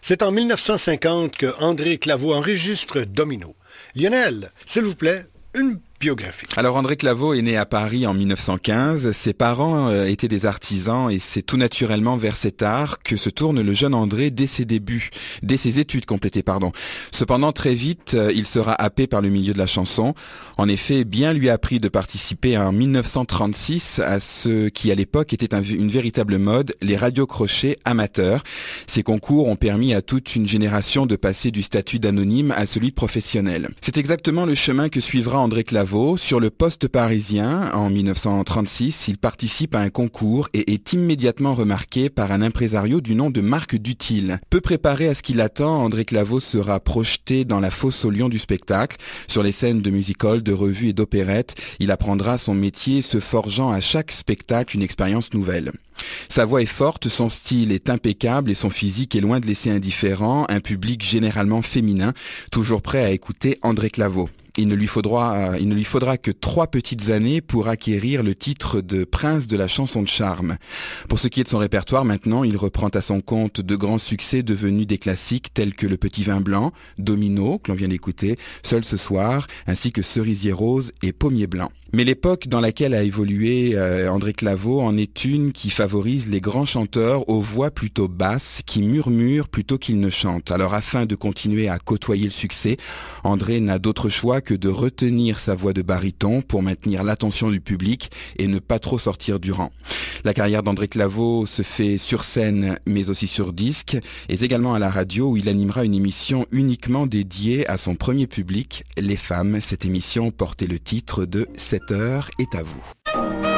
C'est en 1950 que André Claveau enregistre Domino. Lionel, s'il vous plaît, une biographie. Alors André Claveau est né à Paris en 1915. Ses parents étaient des artisans et c'est tout naturellement vers cet art que se tourne le jeune André dès ses études complétées. Cependant, très vite, il sera happé par le milieu de la chanson. En effet, bien lui a pris de participer en 1936 à ce qui à l'époque était une véritable mode, les radiocrochets amateurs. Ces concours ont permis à toute une génération de passer du statut d'anonyme à celui de professionnel. C'est exactement le chemin que suivra André Claveau. Sur le poste parisien, en 1936, il participe à un concours et est immédiatement remarqué par un impresario du nom de Marc Dutil. Peu préparé à ce qui l'attend, André Claveau sera projeté dans la fosse aux lions du spectacle. Sur les scènes de music-hall, de revues et d'opérettes, il apprendra son métier, se forgeant à chaque spectacle une expérience nouvelle. Sa voix est forte, son style est impeccable et son physique est loin de laisser indifférent un public généralement féminin, toujours prêt à écouter André Claveau. Il ne lui faudra que 3 petites années pour acquérir le titre de prince de la chanson de charme. Pour ce qui est de son répertoire, maintenant, il reprend à son compte de grands succès devenus des classiques tels que Le Petit Vin Blanc, Domino, que l'on vient d'écouter, Seul ce soir, ainsi que Cerisier rose et Pommier blanc. Mais l'époque dans laquelle a évolué André Claveau en est une qui favorise les grands chanteurs aux voix plutôt basses, qui murmurent plutôt qu'ils ne chantent. Alors afin de continuer à côtoyer le succès, André n'a d'autre choix que de retenir sa voix de baryton pour maintenir l'attention du public et ne pas trop sortir du rang. La carrière d'André Claveau se fait sur scène mais aussi sur disque et également à la radio où il animera une émission uniquement dédiée à son premier public, les femmes. Cette émission portait le titre de 7 heures est à vous.